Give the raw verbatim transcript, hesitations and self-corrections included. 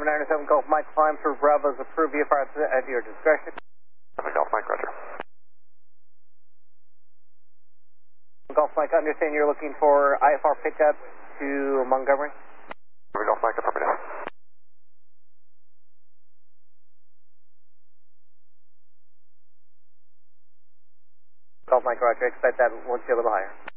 nine seven Golf Mike, climb through Bravo's approved V F R at your discretion. Golf Mike, roger. Golf Mike, understand you're looking for I F R pickup to Montgomery? Golf Mike, affirmative. Golf Mike, roger. Expect that. We'll see a little higher.